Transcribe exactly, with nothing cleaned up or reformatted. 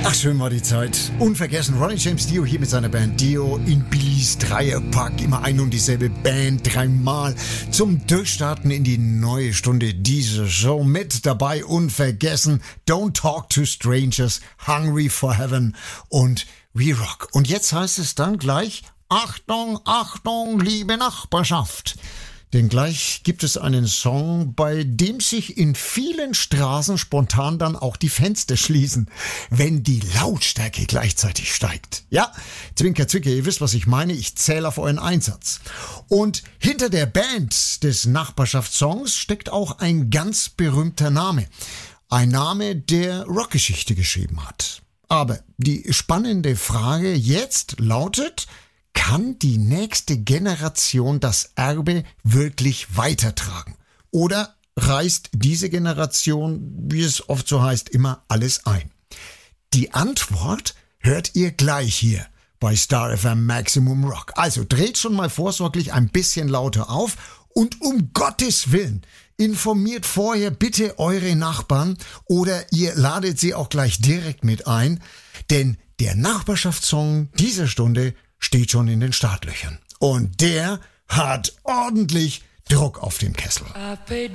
Ach, schön war die Zeit. Unvergessen, Ronnie James Dio hier mit seiner Band Dio in Billys Dreierpack. Immer ein und dieselbe Band, dreimal zum Durchstarten in die neue Stunde dieser Show. Mit dabei unvergessen Don't Talk to Strangers, Hungry for Heaven und We Rock. Und jetzt heißt es dann gleich, Achtung, Achtung, liebe Nachbarschaft. Denn gleich gibt es einen Song, bei dem sich in vielen Straßen spontan dann auch die Fenster schließen, wenn die Lautstärke gleichzeitig steigt. Ja, Zwinker, Zwinker, ihr wisst, was ich meine. Ich zähle auf euren Einsatz. Und hinter der Band des Nachbarschaftssongs steckt auch ein ganz berühmter Name. Ein Name, der Rockgeschichte geschrieben hat. Aber die spannende Frage jetzt lautet: Kann die nächste Generation das Erbe wirklich weitertragen? Oder reißt diese Generation, wie es oft so heißt, immer alles ein? Die Antwort hört ihr gleich hier bei Star F M Maximum Rock. Also dreht schon mal vorsorglich ein bisschen lauter auf und um Gottes Willen informiert vorher bitte eure Nachbarn oder ihr ladet sie auch gleich direkt mit ein, denn der Nachbarschaftssong dieser Stunde steht schon in den Startlöchern. Und der hat ordentlich Druck auf dem Kessel.